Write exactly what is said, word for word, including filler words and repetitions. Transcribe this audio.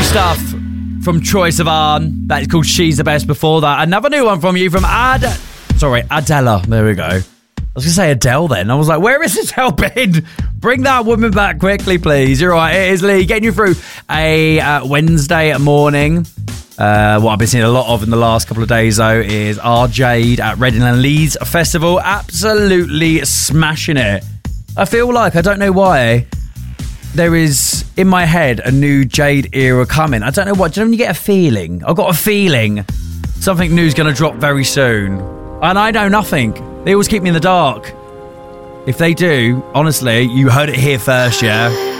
stuff from Troye Sivan. That is called She's the Best. Before that, another new one from you from Ad... Sorry, Adela. There we go. I was going to say Adele then. I was like, where is Adele been? Bring that woman back quickly, please. You're right. It is Lee getting you through a uh, Wednesday morning. Uh, what I've been seeing a lot of in the last couple of days, though, is R. Jade at Reading and Leeds Festival. Absolutely smashing it. I feel like, I don't know why, there is, in my head, a new Jade era coming. I don't know what. Do you know when you get a feeling? I've got a feeling something new's going to drop very soon. And I know nothing. They always keep me in the dark. If they do, honestly, you heard it here first, yeah?